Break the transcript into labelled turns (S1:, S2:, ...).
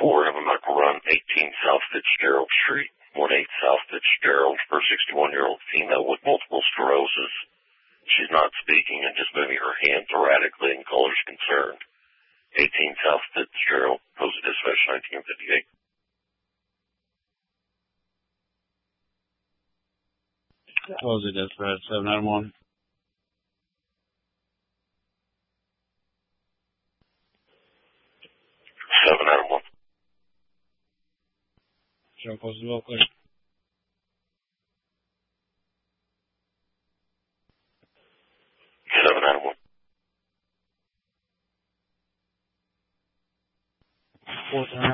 S1: 4, have a medical run, 18 South Fitzgerald Street, 18 South Fitzgerald, for a 61-year-old female with multiple sclerosis. She's not speaking and just moving her hand erratically and colors concerned. 18 South Fitzgerald, post dispatch 1958.
S2: Close it, dispatch 791.
S1: 791.
S2: Show close as well, clear.
S1: 791.
S2: 4